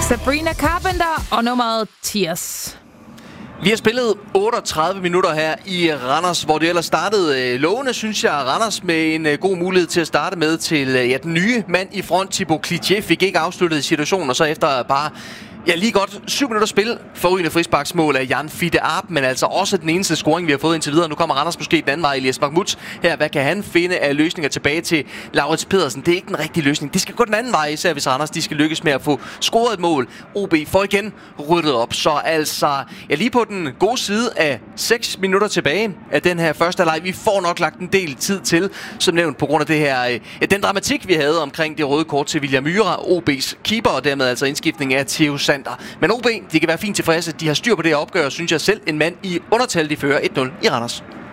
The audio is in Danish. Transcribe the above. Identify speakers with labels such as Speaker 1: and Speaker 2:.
Speaker 1: Sabrina Carpenter og nummeret Tears.
Speaker 2: Vi har spillet 38 minutter her i Randers, hvor det ellers startede lovende, synes jeg. Randers med en god mulighed til at starte med til den nye mand i front, Thibaut Clichy, fik ikke afsluttet situationen, og så efter bare lige godt 7 minutter spil, forrygende frisparksmål af Jan Fiete Arp, men altså også den eneste scoring, vi har fået indtil videre. Nu kommer Randers måske den anden vej, Elias Mahmoud. Her, hvad kan han finde af løsninger tilbage til Laurits Pedersen? Det er ikke den rigtige løsning. Det skal gå den anden vej, især hvis Randers de skal lykkes med at få scoret et mål. OB får igen ryddet op, så altså lige på den gode side af 6 minutter tilbage af den her første halvleg. Vi får nok lagt en del tid til, som nævnt, på grund af det her, den dramatik, vi havde omkring det røde kort til William Myhre, OB's keeper, og dermed altså indskiftning af Theo Sander. Men OB, de kan være fint tilfredse. De har styr på det her opgør, synes jeg selv. En mand i undertal, de fører 1-0 i Randers.